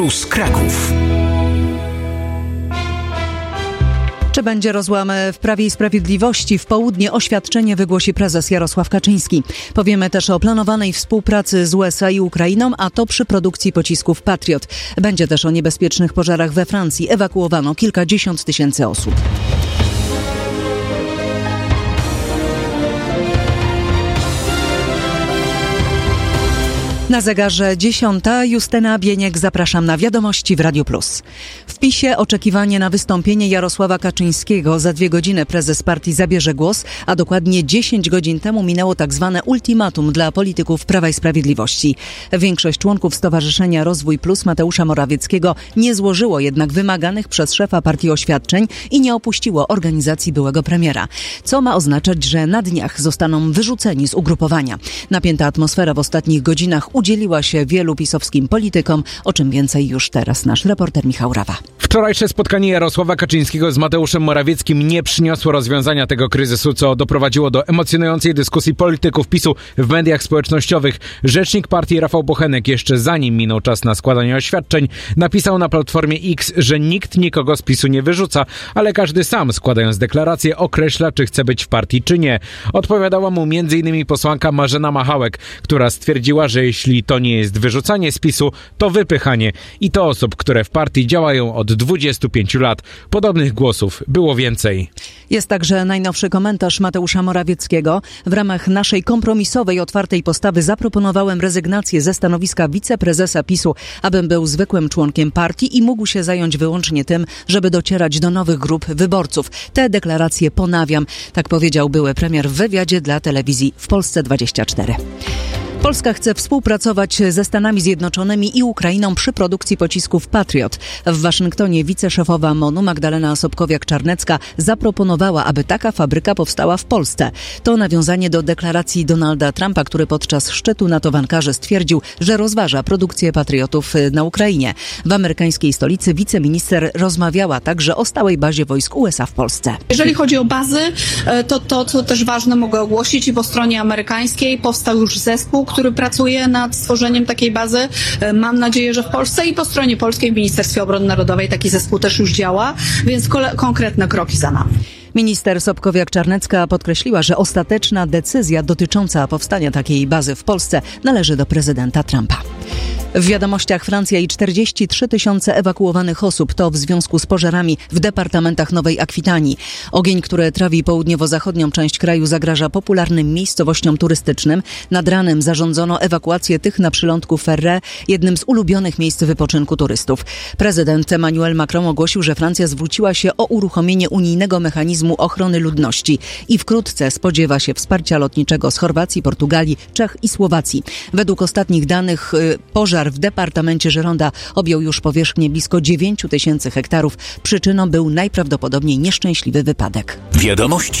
Plus Kraków. Czy będzie rozłam w Prawie i Sprawiedliwości? W południe oświadczenie wygłosi prezes Jarosław Kaczyński. Powiemy też o planowanej współpracy z USA i Ukrainą, a to przy produkcji pocisków Patriot. Będzie też o niebezpiecznych pożarach we Francji. Ewakuowano kilkadziesiąt tysięcy osób. Na zegarze 10. Justyna Bieniek, zapraszam na wiadomości w Radiu Plus. W PiS-ie oczekiwanie na wystąpienie Jarosława Kaczyńskiego. Za 2 godziny prezes partii zabierze głos, a dokładnie 10 godzin temu minęło tak zwane ultimatum dla polityków Prawa i Sprawiedliwości. Większość członków Stowarzyszenia Rozwój Plus Mateusza Morawieckiego nie złożyło jednak wymaganych przez szefa partii oświadczeń i nie opuściło organizacji byłego premiera. Co ma oznaczać, że na dniach zostaną wyrzuceni z ugrupowania. Napięta atmosfera w ostatnich godzinach udzieliła się wielu pisowskim politykom, o czym więcej już teraz nasz reporter Michał Rawa. Wczorajsze spotkanie Jarosława Kaczyńskiego z Mateuszem Morawieckim nie przyniosło rozwiązania tego kryzysu, co doprowadziło do emocjonującej dyskusji polityków PiS-u w mediach społecznościowych. Rzecznik partii Rafał Bochenek jeszcze zanim minął czas na składanie oświadczeń, napisał na platformie X, że nikt nikogo z PiS-u nie wyrzuca, ale każdy sam, składając deklarację, określa, czy chce być w partii, czy nie. Odpowiadała mu m.in. posłanka Marzena Machałek, która stwierdziła, że jeśli to nie jest wyrzucanie z PiS-u, to wypychanie. I to osób, które w partii działają od 25 lat. Podobnych głosów było więcej. Jest także najnowszy komentarz Mateusza Morawieckiego. W ramach naszej kompromisowej, otwartej postawy zaproponowałem rezygnację ze stanowiska wiceprezesa PiS-u, abym był zwykłym członkiem partii i mógł się zająć wyłącznie tym, żeby docierać do nowych grup wyborców. Te deklaracje ponawiam, tak powiedział były premier w wywiadzie dla telewizji w Polsce 24. Polska chce współpracować ze Stanami Zjednoczonymi i Ukrainą przy produkcji pocisków Patriot. W Waszyngtonie wiceszefowa MON-u Magdalena Sobkowiak-Czarnecka zaproponowała, aby taka fabryka powstała w Polsce. To nawiązanie do deklaracji Donalda Trumpa, który podczas szczytu NATO w Ankarze stwierdził, że rozważa produkcję Patriotów na Ukrainie. W amerykańskiej stolicy wiceminister rozmawiała także o stałej bazie wojsk USA w Polsce. Jeżeli chodzi o bazy, to co też ważne mogę ogłosić, i po stronie amerykańskiej powstał już zespół, który pracuje nad stworzeniem takiej bazy. Mam nadzieję, że w Polsce, i po stronie polskiej w Ministerstwie Obrony Narodowej taki zespół też już działa, więc konkretne kroki za nami. Minister Sobkowiak-Czarnecka podkreśliła, że ostateczna decyzja dotycząca powstania takiej bazy w Polsce należy do prezydenta Trumpa. W wiadomościach Francja i 43 tysiące ewakuowanych osób, to w związku z pożarami w departamentach Nowej Akwitanii. Ogień, który trawi południowo-zachodnią część kraju, zagraża popularnym miejscowościom turystycznym. Nad ranem zarządzono ewakuację tych na przylądku Ferré, jednym z ulubionych miejsc wypoczynku turystów. Prezydent Emmanuel Macron ogłosił, że Francja zwróciła się o uruchomienie unijnego mechanizmu ochrony ludności i wkrótce spodziewa się wsparcia lotniczego z Chorwacji, Portugalii, Czech i Słowacji. Według ostatnich danych pożar w departamencie Gironda objął już powierzchnię blisko 9 tysięcy hektarów. Przyczyną był najprawdopodobniej nieszczęśliwy wypadek. Wiadomości